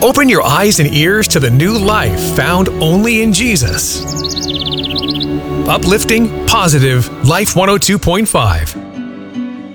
Open your eyes and ears to the new life found only in Jesus. Uplifting, positive, Life 102.5.